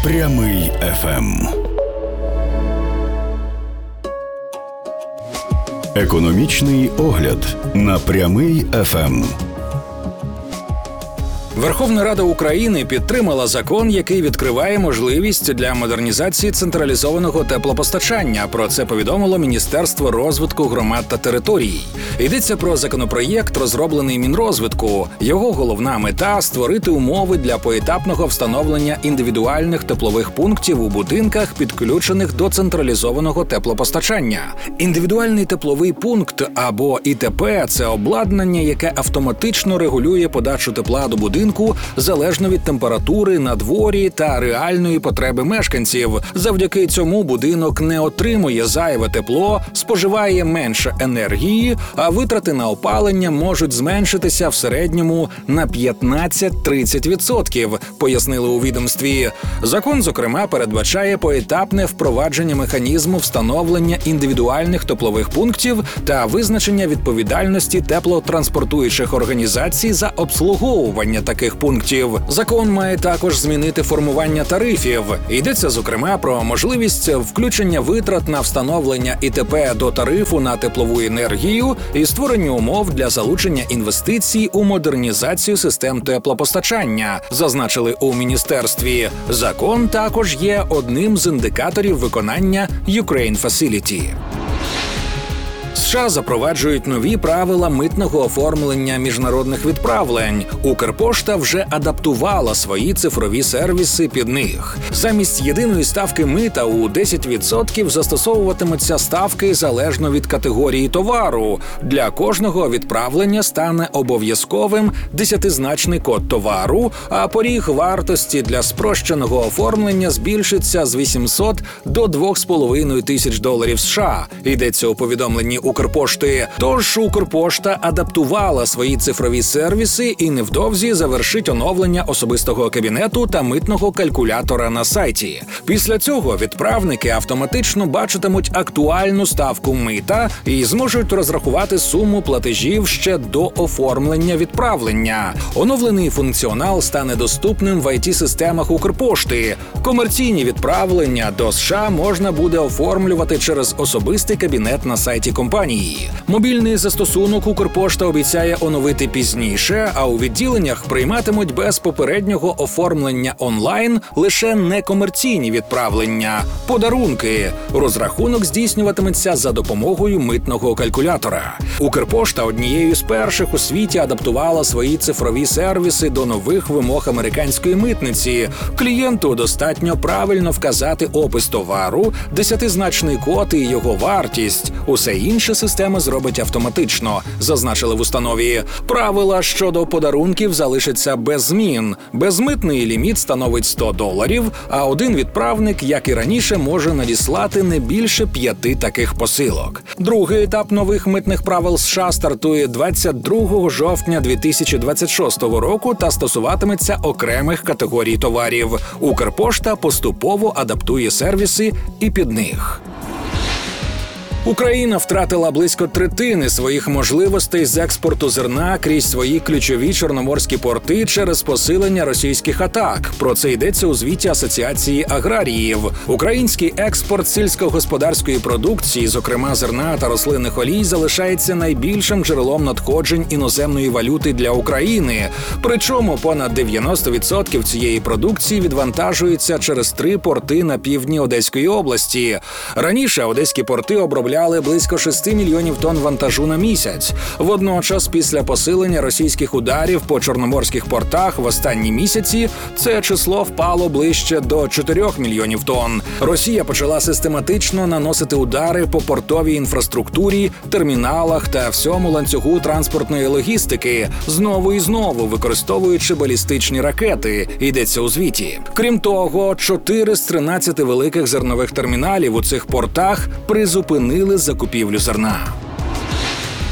Прямий ФМ. Економічний огляд на Прямий ФМ. Верховна Рада України підтримала закон, який відкриває можливість для модернізації централізованого теплопостачання. Про це повідомило Міністерство розвитку громад та територій. Йдеться про законопроєкт, розроблений Мінрозвитку. Його головна мета – створити умови для поетапного встановлення індивідуальних теплових пунктів у будинках, підключених до централізованого теплопостачання. Індивідуальний тепловий пункт або ІТП – це обладнання, яке автоматично регулює подачу тепла до будинку залежно від температури на дворі та реальної потреби мешканців. Завдяки цьому будинок не отримує зайве тепло, споживає менше енергії, а витрати на опалення можуть зменшитися в середньому на 15-30%, пояснили у відомстві. Закон, зокрема, передбачає поетапне впровадження механізму встановлення індивідуальних теплових пунктів та визначення відповідальності теплотранспортуючих організацій за обслуговування таких пунктів. Закон має також змінити формування тарифів. Йдеться, зокрема, про можливість включення витрат на встановлення ІТП до тарифу на теплову енергію і створення умов для залучення інвестицій у модернізацію систем теплопостачання, зазначили у міністерстві. Закон також є одним з індикаторів виконання Ukraine Facility. США запроваджують нові правила митного оформлення міжнародних відправлень. Укрпошта вже адаптувала свої цифрові сервіси під них. Замість єдиної ставки мита у 10% застосовуватимуться ставки залежно від категорії товару. Для кожного відправлення стане обов'язковим 10-значний код товару, а поріг вартості для спрощеного оформлення збільшиться з 800 до $2,5 США. Йдеться у повідомленні Укрпошти. Тож Укрпошта адаптувала свої цифрові сервіси і невдовзі завершить оновлення особистого кабінету та митного калькулятора на сайті. Після цього відправники автоматично бачитимуть актуальну ставку мита і зможуть розрахувати суму платежів ще до оформлення відправлення. Оновлений функціонал стане доступним в IT-системах Укрпошти. Комерційні відправлення до США можна буде оформлювати через особистий кабінет на сайті компанії. Мобільний застосунок Укрпошта обіцяє оновити пізніше, а у відділеннях прийматимуть без попереднього оформлення онлайн лише некомерційні відправлення – подарунки. Розрахунок здійснюватиметься за допомогою митного калькулятора. Укрпошта однією з перших у світі адаптувала свої цифрові сервіси до нових вимог американської митниці. Клієнту достатньо правильно вказати опис товару, 10-значний код і його вартість. Усе інше система зробить автоматично, зазначили в установі. Правила щодо подарунків залишаться без змін. Безмитний ліміт становить $100, а один відправник, як і раніше, може надіслати не більше 5 таких посилок. Другий етап нових митних правил США стартує 22 жовтня 2026 року та стосуватиметься окремих категорій товарів. Укрпошта поступово адаптує сервіси і під них. Україна втратила близько третини своїх можливостей з експорту зерна крізь свої ключові чорноморські порти через посилення російських атак. Про це йдеться у звіті Асоціації аграріїв. Український експорт сільськогосподарської продукції, зокрема зерна та рослинних олій, залишається найбільшим джерелом надходжень іноземної валюти для України. Причому понад 90% цієї продукції відвантажується через 3 порти на півдні Одеської області. Раніше одеські порти обробляли близько 6 мільйонів тонн вантажу на місяць. Водночас, після посилення російських ударів по чорноморських портах в останні місяці, це число впало ближче до 4 мільйонів тонн. Росія почала систематично наносити удари по портовій інфраструктурі, терміналах та всьому ланцюгу транспортної логістики, знову і знову використовуючи балістичні ракети, йдеться у звіті. Крім того, 4 з 13 великих зернових терміналів у цих портах призупинили закупівлю зерна.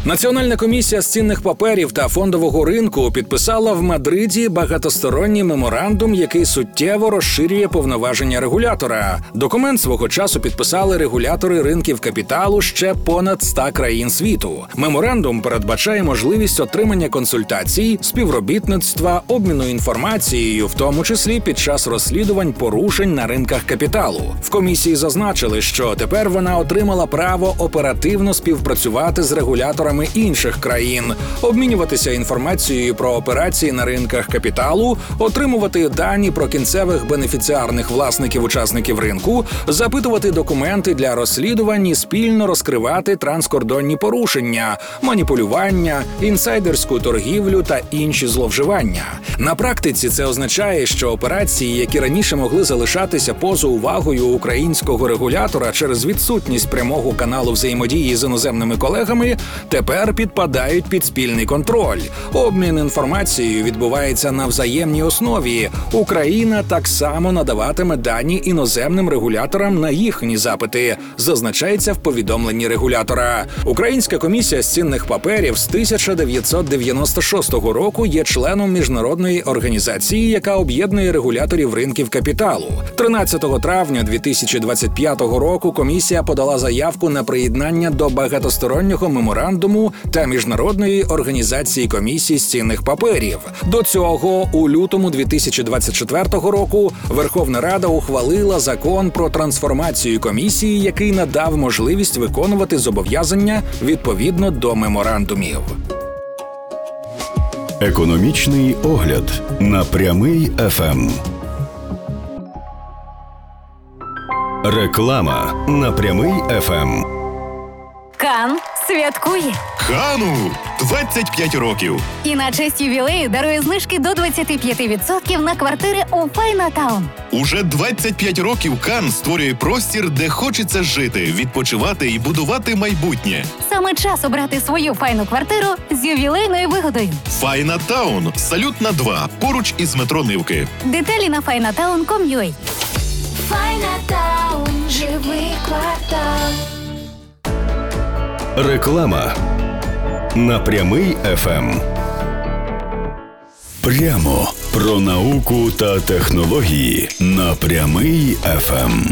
Національна комісія з цінних паперів та фондового ринку підписала в Мадриді багатосторонній меморандум, який суттєво розширює повноваження регулятора. Документ свого часу підписали регулятори ринків капіталу ще понад 100 країн світу. Меморандум передбачає можливість отримання консультацій, співробітництва, обміну інформацією, в тому числі під час розслідувань порушень на ринках капіталу. В комісії зазначили, що тепер вона отримала право оперативно співпрацювати з регуляторами інших країн, обмінюватися інформацією про операції на ринках капіталу, отримувати дані про кінцевих бенефіціарних власників-учасників ринку, запитувати документи для розслідувань і спільно розкривати транскордонні порушення, маніпулювання, інсайдерську торгівлю та інші зловживання. На практиці це означає, що операції, які раніше могли залишатися поза увагою українського регулятора через відсутність прямого каналу взаємодії з іноземними колегами, тепер підпадають під спільний контроль. Обмін інформацією відбувається на взаємній основі. Україна так само надаватиме дані іноземним регуляторам на їхні запити, зазначається в повідомленні регулятора. Українська комісія з цінних паперів з 1996 року є членом міжнародної організації, яка об'єднує регуляторів ринків капіталу. 13 травня 2025 року комісія подала заявку на приєднання до багатостороннього меморандуму та Міжнародної організації комісій з цінних паперів. До цього, у лютому 2024 року, Верховна Рада ухвалила закон про трансформацію комісії, який надав можливість виконувати зобов'язання відповідно до меморандумів. Економічний огляд на Прямий ФМ. Реклама на Прямий ФМ. Кан святкує. Кану 25 років. І на честь ювілею дарує знижки до 25% на квартири у Файнатаун. Уже 25 років Кан створює простір, де хочеться жити, відпочивати і будувати майбутнє. Саме час обрати свою файну квартиру з ювілейною вигодою. Файнатаун, Салютна 2, поруч із метро Нивки. Деталі на finatown.com.ua. Файнатаун, живий квартал. Реклама на Прямий ФМ. Прямо про науку та технології на Прямий ФМ.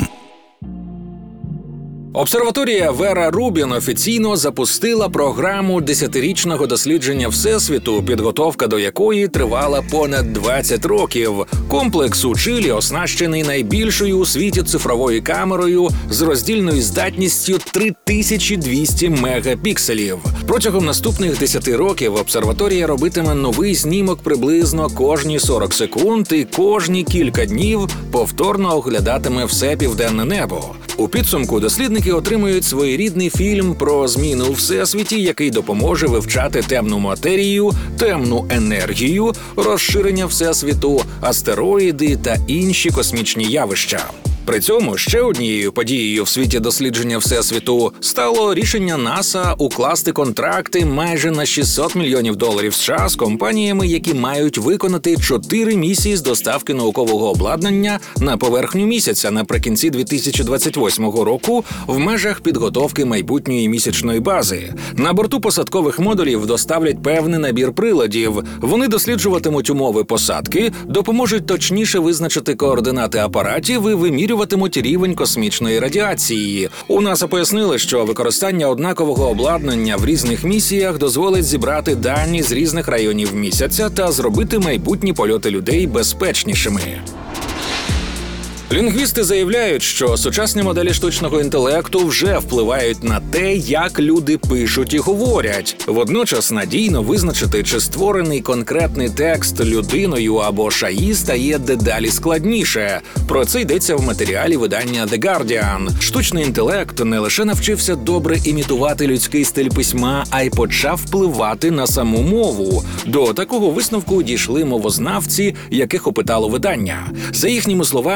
Обсерваторія Вера Рубін офіційно запустила програму 10-річного дослідження Всесвіту, підготовка до якої тривала понад 20 років. Комплекс у Чилі оснащений найбільшою у світі цифровою камерою з роздільною здатністю 3200 мегапікселів. Протягом наступних 10 років обсерваторія робитиме новий знімок приблизно кожні 40 секунд і кожні кілька днів повторно оглядатиме все південне небо. У підсумку дослідники отримують своєрідний фільм про зміни у Всесвіті, який допоможе вивчати темну матерію, темну енергію, розширення Всесвіту, астероїди та інші космічні явища. При цьому ще однією подією в світі дослідження Всесвіту стало рішення НАСА укласти контракти майже на $600 мільйонів США з компаніями, які мають виконати 4 місії з доставки наукового обладнання на поверхню місяця наприкінці 2028 року в межах підготовки майбутньої місячної бази. На борту посадкових модулів доставлять певний набір приладів. Вони досліджуватимуть умови посадки, допоможуть точніше визначити координати апаратів і вимірюватимуть рівень космічної радіації. У НАСА пояснили, що використання однакового обладнання в різних місіях дозволить зібрати дані з різних районів місяця та зробити майбутні польоти людей безпечнішими. Лінгвісти заявляють, що сучасні моделі штучного інтелекту вже впливають на те, як люди пишуть і говорять. Водночас надійно визначити, чи створений конкретний текст людиною або ШАІ стає дедалі складніше. Про це йдеться в матеріалі видання The Guardian. Штучний інтелект не лише навчився добре імітувати людський стиль письма, а й почав впливати на саму мову. До такого висновку дійшли мовознавці, яких опитало видання. За їхніми словами,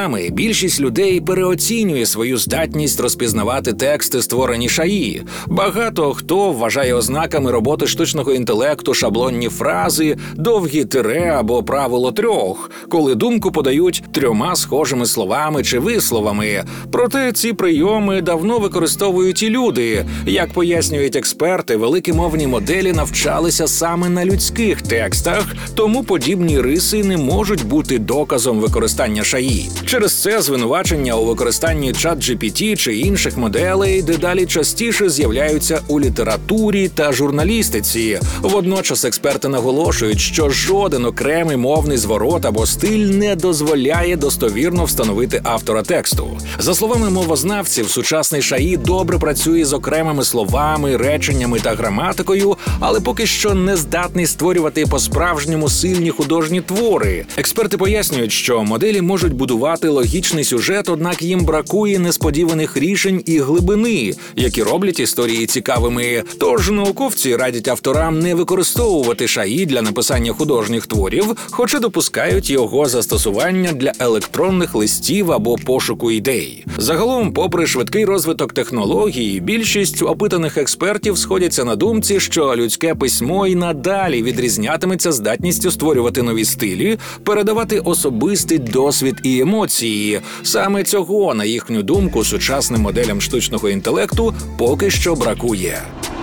Більшість людей переоцінює свою здатність розпізнавати тексти, створені ШАІ. Багато хто вважає ознаками роботи штучного інтелекту шаблонні фрази, довгі тире або правило трьох, коли думку подають трьома схожими словами чи висловами. Проте ці прийоми давно використовують і люди. Як пояснюють експерти, великі мовні моделі навчалися саме на людських текстах, тому подібні риси не можуть бути доказом використання ШАІ. Через це звинувачення у використанні ChatGPT чи інших моделей дедалі частіше з'являються у літературі та журналістиці. Водночас експерти наголошують, що жоден окремий мовний зворот або стиль не дозволяє достовірно встановити автора тексту. За словами мовознавців, сучасний ШАІ добре працює з окремими словами, реченнями та граматикою, але поки що не здатний створювати по-справжньому сильні художні твори. Експерти пояснюють, що моделі можуть будувати логічний сюжет, однак їм бракує несподіваних рішень і глибини, які роблять історії цікавими. Тож науковці радять авторам не використовувати ШАІ для написання художніх творів, хоча допускають його застосування для електронних листів або пошуку ідей. Загалом, попри швидкий розвиток технологій, більшість опитаних експертів сходяться на думці, що людське письмо й надалі відрізнятиметься здатністю створювати нові стилі, передавати особистий досвід і емоції. Саме цього, на їхню думку, сучасним моделям штучного інтелекту поки що бракує.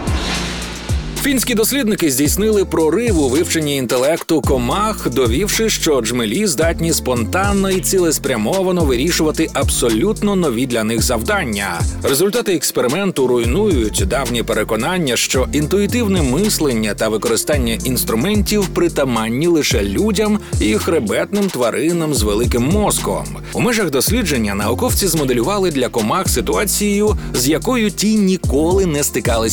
Фінські дослідники здійснили прорив у вивченні інтелекту комах, довівши, що джмелі здатні спонтанно і цілеспрямовано вирішувати абсолютно нові для них завдання. Результати експерименту руйнують давні переконання, що інтуїтивне мислення та використання інструментів притаманні лише людям і хребетним тваринам з великим мозком. У межах дослідження науковці змоделювали для комах ситуацію, з якою ті ніколи не стикалися